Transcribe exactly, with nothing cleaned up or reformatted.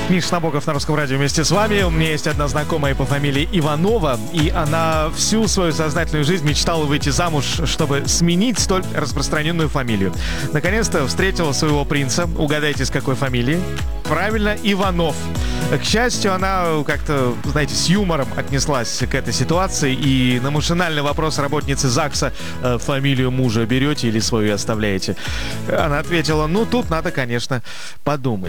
Миша Набоков на Русском радио вместе с вами. У меня есть одна знакомая по фамилии Иванова, и она всю свою сознательную жизнь мечтала выйти замуж, чтобы сменить столь распространенную фамилию. Наконец-то встретила своего принца. Угадайте, с какой фамилии? Правильно, Иванов. К счастью, она как-то, знаете, с юмором отнеслась к этой ситуации, и на машинальный вопрос работницы ЗАГСа: фамилию мужа берете или свою оставляете? Она ответила: ну, тут надо, конечно, подумать.